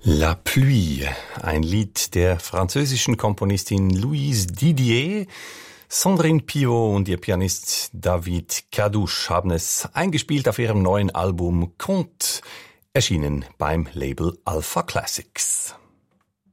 La Pluie, ein Lied der französischen Komponistin Louise Didier. Sandrine Pio und ihr Pianist David Kadouche haben es eingespielt auf ihrem neuen Album Conte, erschienen beim Label Alpha Classics.